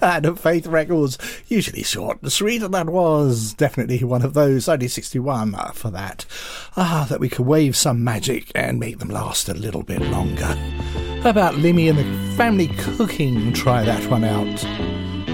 And Faith Records, usually short and sweet, and that was definitely one of those. Only 61 for that. That we could wave some magic and make them last a little bit longer. How about Limmy and the Family Cooking? Try that one out.